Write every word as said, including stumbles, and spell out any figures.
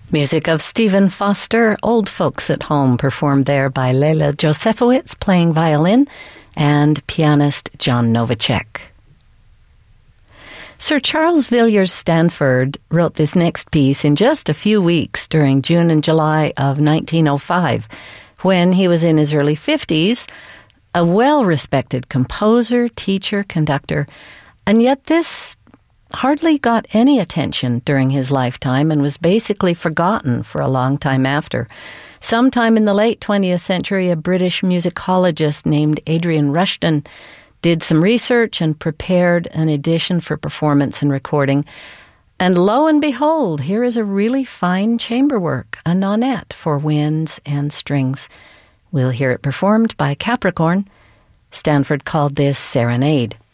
Music of Stephen Foster, Old Folks at Home, performed there by Leila Josefowicz playing violin and pianist John Novacek. Sir Charles Villiers Stanford wrote this next piece in just a few weeks during June and July of nineteen oh five, when he was in his early fifties, a well-respected composer, teacher, conductor, and yet this hardly got any attention during his lifetime and was basically forgotten for a long time after. Sometime in the late twentieth century, a British musicologist named Adrian Rushton did some research and prepared an edition for performance and recording. And lo and behold, here is a really fine chamber work, a nonette for winds and strings. We'll hear it performed by Capricorn. Stanford called this Serenade.